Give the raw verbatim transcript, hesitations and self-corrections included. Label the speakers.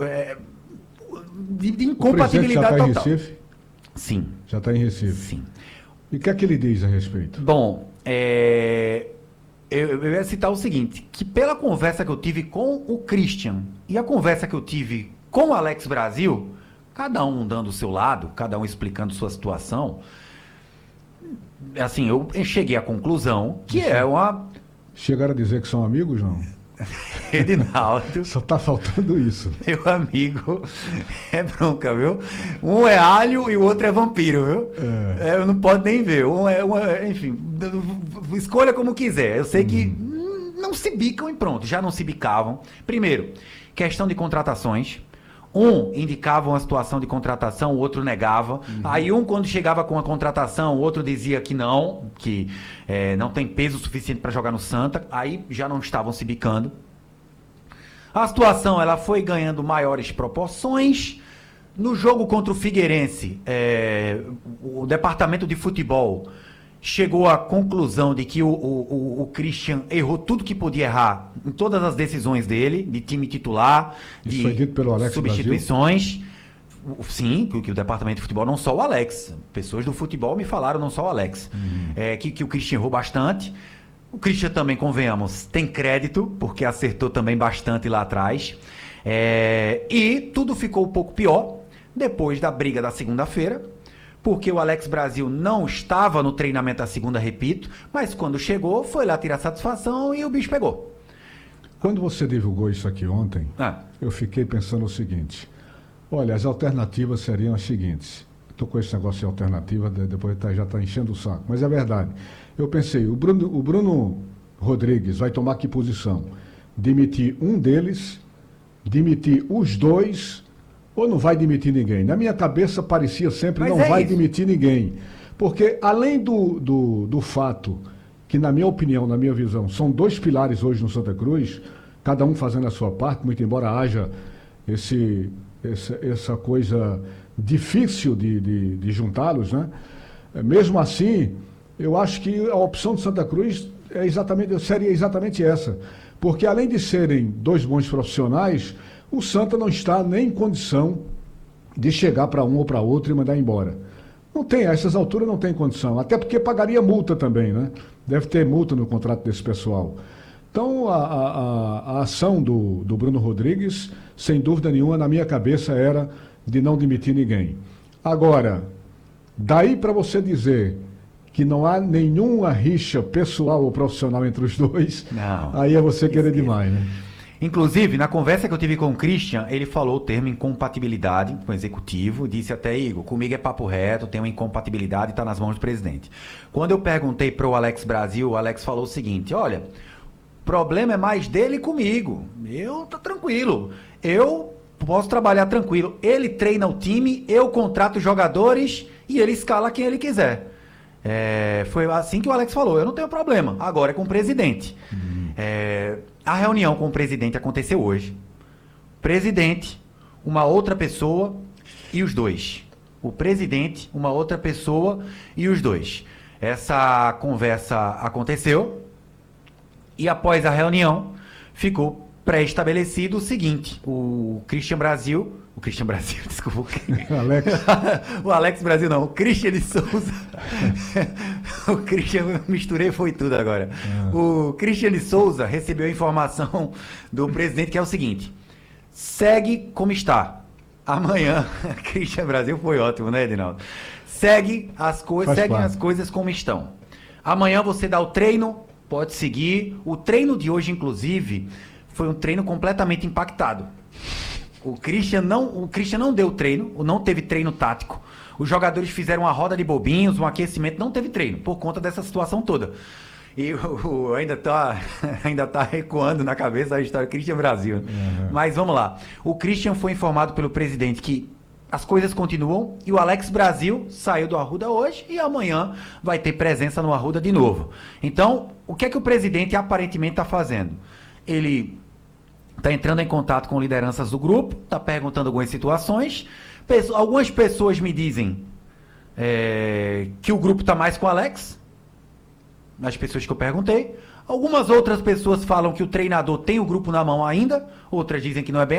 Speaker 1: é, de, de incompatibilidade
Speaker 2: total. O presidente já
Speaker 1: total.
Speaker 2: está em Recife?
Speaker 1: Sim.
Speaker 2: Já está em Recife.
Speaker 1: Sim.
Speaker 2: E o que é que ele diz a respeito?
Speaker 1: Bom, é, eu, eu ia citar o seguinte, que pela conversa que eu tive com o Christian e a conversa que eu tive com o Alex Brasil, cada um dando o seu lado, cada um explicando sua situação, assim, eu cheguei à conclusão que é uma...
Speaker 2: Chegaram a dizer que são amigos, não?
Speaker 1: Edinaldo,
Speaker 2: Só está faltando isso.
Speaker 1: meu amigo, é bronca, viu? Um é alho e o outro é vampiro, viu? É. É, eu não posso nem ver. Um é, um é, enfim, escolha como quiser. Eu sei que hum. não se bicam e pronto, já não se bicavam. Primeiro, questão de contratações. Um indicava uma situação de contratação, o outro negava. Uhum. Aí um, quando chegava com a contratação, o outro dizia que não, que é, não tem peso suficiente para jogar no Santa. Aí já não estavam se bicando. A situação ela foi ganhando maiores proporções. No jogo contra o Figueirense, é, o departamento de futebol chegou à conclusão de que o, o, o Christian errou tudo que podia errar em todas as decisões dele, de time titular,
Speaker 2: Isso
Speaker 1: de
Speaker 2: foi dito pelo Alex
Speaker 1: substituições. Brasil? Sim, que, que o departamento de futebol, não só o Alex, pessoas do futebol me falaram, não só o Alex, uhum. é, que, que o Christian errou bastante. O Christian também, convenhamos, tem crédito, porque acertou também bastante lá atrás. É, e tudo ficou um pouco pior depois da briga da segunda-feira, porque o Alex Brasil não estava no treinamento da segunda, repito, mas quando chegou, foi lá tirar satisfação e o bicho pegou.
Speaker 2: Quando você divulgou isso aqui ontem, ah. eu fiquei pensando o seguinte, olha, as alternativas seriam as seguintes. Estou com esse negócio de alternativa, depois tá, já está enchendo o saco, mas é verdade. Eu pensei, o Bruno, o Bruno Rodrigues vai tomar que posição? Demitir um deles, demitir os dois... ou não vai demitir ninguém? Na minha cabeça parecia sempre, Mas não é vai isso. demitir ninguém. Porque além do, do, do fato que, na minha opinião, na minha visão, são dois pilares hoje no Santa Cruz, cada um fazendo a sua parte, muito embora haja esse, essa, essa coisa difícil de, de, de juntá-los, né? Mesmo assim, eu acho que a opção de Santa Cruz é exatamente, seria exatamente essa. Porque além de serem dois bons profissionais, o Santa não está nem em condição de chegar para um ou para outro e mandar embora. Não tem, a essas alturas não tem condição, até porque pagaria multa também, né? Deve ter multa no contrato desse pessoal. Então, a, a, a ação do, do Bruno Rodrigues, sem dúvida nenhuma, na minha cabeça era de não demitir ninguém. Agora, daí para você dizer que não há nenhuma rixa pessoal ou profissional entre os dois, não, aí é você querer demais, né?
Speaker 1: Inclusive, na conversa que eu tive com o Christian, ele falou o termo incompatibilidade com o executivo, disse até, Igor, comigo é papo reto, tem uma incompatibilidade e está nas mãos do presidente. Quando eu perguntei para o Alex Brasil, o Alex falou o seguinte, olha, o problema é mais dele comigo, eu tô tranquilo, eu posso trabalhar tranquilo, ele treina o time, eu contrato os jogadores e ele escala quem ele quiser. É, foi assim que o Alex falou, eu não tenho problema, agora é com o presidente. Uhum. É, a reunião com o presidente aconteceu hoje. Presidente, uma outra pessoa e os dois. O presidente, uma outra pessoa e os dois. Essa conversa aconteceu e após a reunião ficou pré-estabelecido o seguinte, o Christian Brasil, o Christian Brasil, desculpa,
Speaker 2: Alex.
Speaker 1: o Alex Brasil não, o Christian de Souza, o Christian, misturei foi tudo agora, ah. O Christian de Souza recebeu a informação do presidente que é o seguinte, segue como está, amanhã, Christian Brasil foi ótimo, né, Edinaldo? Segue as coisas, segue as coisas como estão, amanhã você dá o treino, pode seguir, o treino de hoje inclusive, foi um treino completamente impactado. O Christian não, o Christian não deu treino, não teve treino tático. Os jogadores fizeram uma roda de bobinhos, um aquecimento, não teve treino, por conta dessa situação toda. E o, o, ainda está ainda tá recuando na cabeça a história do Christian Brasil. Uhum. Mas vamos lá. O Christian foi informado pelo presidente que as coisas continuam e o Alex Brasil saiu do Arruda hoje e amanhã vai ter presença no Arruda de novo. Então, o que é que o presidente aparentemente está fazendo? Ele está entrando em contato com lideranças do grupo, está perguntando algumas situações. Pesso- algumas pessoas me dizem é, que o grupo está mais com o Alex, as pessoas que eu perguntei. Algumas outras pessoas falam que o treinador tem o grupo na mão ainda, outras dizem que não é bem